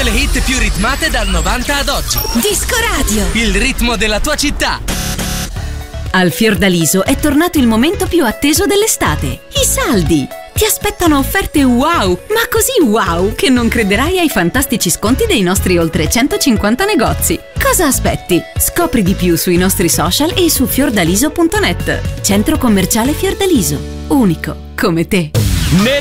Tutte le hit più ritmate dal 90 ad oggi. Disco Radio. Il ritmo della tua città. Al Fiordaliso è tornato il momento più atteso dell'estate. I saldi! Ti aspettano offerte wow, ma così wow che non crederai ai fantastici sconti dei nostri oltre 150 negozi. Cosa aspetti? Scopri di più sui nostri social e su fiordaliso.net. Centro commerciale Fiordaliso. Unico come te.